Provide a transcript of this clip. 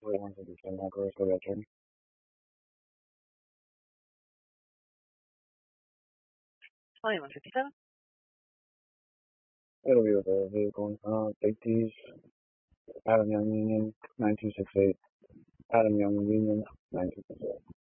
Wait, one second. I'm not going to go back in. Fine, 157. It'll be with the vehicle. Safeties. Adam Young Union 9268. Adam Young Union 9268.